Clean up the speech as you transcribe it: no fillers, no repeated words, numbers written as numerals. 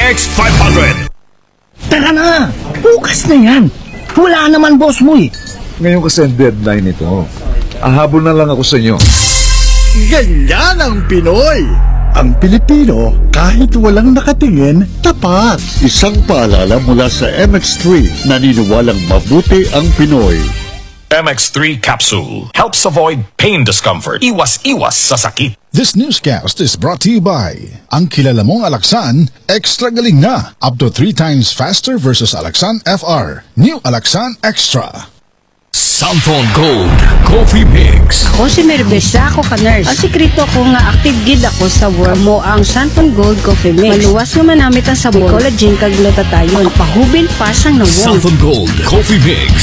MX 500. Tara na! Bukas na yan! Wala naman boss mo eh. Ngayon kasi ang deadline ito. Ahabol na lang ako sa inyo. Ganyan ang Pinoy! Ang Pilipino, kahit walang nakatingin, tapat. Isang paalala mula sa MX3, naniniwalang mabuti ang Pinoy. MX3 capsule helps avoid pain discomfort. Iwas-iwas sa sakit. This newscast is brought to you by ang kilala mong Alaxan, extra galing na. Up to 3 times faster versus Alaxan FR. New Alaxan Extra. Santon Gold Coffee Mix. Ako si Merbesa, ako ka-nurse. Ang sikreto ko nga active gid ako sa world mo ang Santon Gold Coffee Mix. Maluwas nga manamit ang sabon, collagen kag glutathione. Pahubin pasang na world. Santon Gold Coffee Mix.